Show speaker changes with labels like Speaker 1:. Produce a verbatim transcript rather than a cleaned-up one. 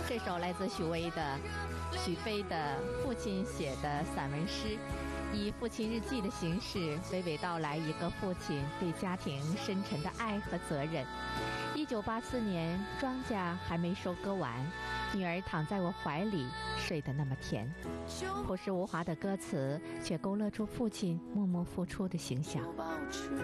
Speaker 1: 这首来自许巍的许飞的父亲写的散文诗，以父亲日记的形式娓娓道来一个父亲对家庭深沉的爱和责任。一九八四年，庄稼还没收割完，女儿躺在我怀里，睡得那么甜。朴实无华的歌词，却勾勒出父亲默默付出的形象。